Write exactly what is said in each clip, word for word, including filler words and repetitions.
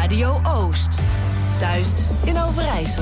Radio Oost. Thuis in Overijssel.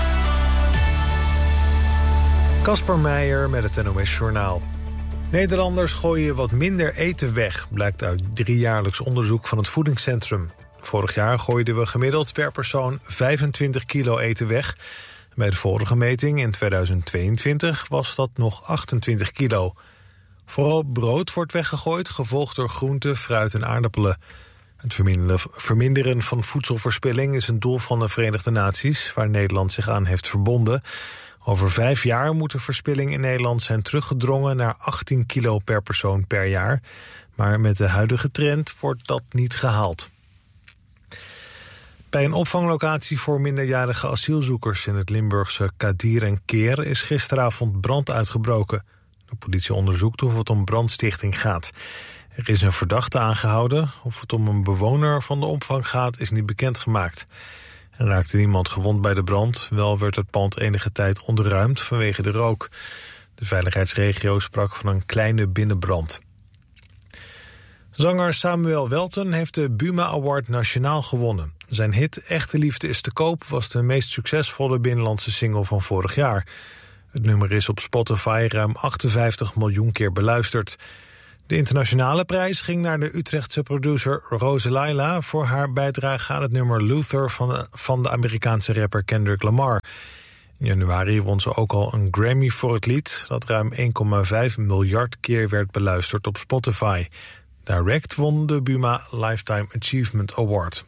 Kasper Meijer met het N O S Journaal. Nederlanders gooien wat minder eten weg, blijkt uit driejaarlijks onderzoek van het Voedingscentrum. Vorig jaar gooiden we gemiddeld per persoon vijfentwintig kilo eten weg. Bij de vorige meting in tweeduizend tweeëntwintig was dat nog achtentwintig kilo. Vooral brood wordt weggegooid, gevolgd door groenten, fruit en aardappelen. Het verminderen van voedselverspilling is een doel van de Verenigde Naties, waar Nederland zich aan heeft verbonden. Over vijf jaar moet de verspilling in Nederland zijn teruggedrongen naar achttien kilo per persoon per jaar. Maar met de huidige trend wordt dat niet gehaald. Bij een opvanglocatie voor minderjarige asielzoekers in het Limburgse Kadir en Keer is gisteravond brand uitgebroken. De politie onderzoekt of het om brandstichting gaat. Er is een verdachte aangehouden. Of het om een bewoner van de opvang gaat is niet bekendgemaakt. Er raakte niemand gewond bij de brand. Wel werd het pand enige tijd ontruimd vanwege de rook. De veiligheidsregio sprak van een kleine binnenbrand. Zanger Samuel Welten heeft de Buma Award nationaal gewonnen. Zijn hit Echte Liefde is te koop was de meest succesvolle binnenlandse single van vorig jaar. Het nummer is op Spotify ruim achtenvijftig miljoen keer beluisterd. De internationale prijs ging naar de Utrechtse producer Rose Laila voor haar bijdrage aan het nummer Luther van de, van de Amerikaanse rapper Kendrick Lamar. In januari won ze ook al een Grammy voor het lied, dat ruim één komma vijf miljard keer werd beluisterd op Spotify. Direct won de Buma Lifetime Achievement Award.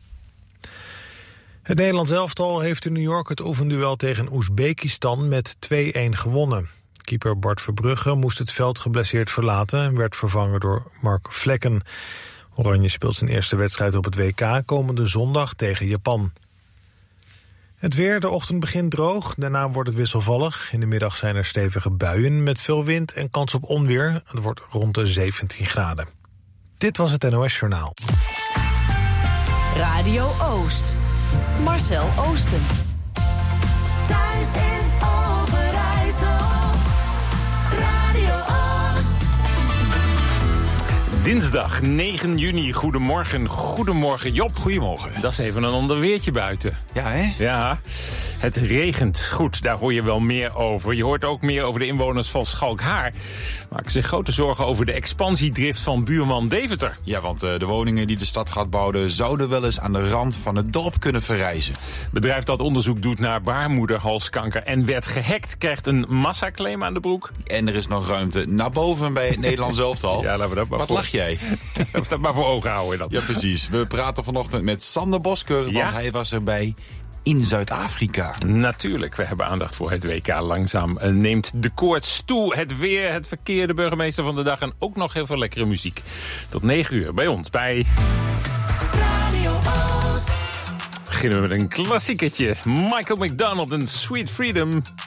Het Nederlands elftal heeft in New York het oefenduel tegen Oezbekistan met twee-een gewonnen. Keeper Bart Verbrugge moest het veld geblesseerd verlaten en werd vervangen door Mark Vlekken. Oranje speelt zijn eerste wedstrijd op het W K komende zondag tegen Japan. Het weer, de ochtend begint droog, daarna wordt het wisselvallig. In de middag zijn er stevige buien met veel wind en kans op onweer. Het wordt rond de zeventien graden. Dit was het N O S Journaal. Radio Oost. Marcel Oosten. Thuis in Overijssel. Radio Oost. Dinsdag negen juni. Goedemorgen. Goedemorgen Job. Goedemorgen. Dat is even een ander weertje buiten. Ja, hè? Ja, het regent. Goed, daar hoor je wel meer over. Je hoort ook meer over de inwoners van Schalkhaar. Maken zich grote zorgen over de expansiedrift van buurman Deventer. Ja, want uh, de woningen die de stad gaat bouwen zouden wel eens aan de rand van het dorp kunnen verrijzen. Het bedrijf dat onderzoek doet naar baarmoederhalskanker en werd gehackt, krijgt een massaclaim aan de broek. En er is nog ruimte naar boven bij het Nederlands elftal. Ja, laten we dat maar Wat voor... lach jij? Laten we dat maar voor ogen houden dan. Ja, precies. We praten vanochtend met Sander Bosker, want ja? hij was erbij in Zuid-Afrika. Natuurlijk, we hebben aandacht voor het W K. Langzaam neemt de koorts toe. Het weer, het verkeer, de burgemeester van de dag en ook nog heel veel lekkere muziek. Tot negen uur bij ons, bij Radio Oost. beginnen we met een klassiekertje. Michael McDonald en Sweet Freedom.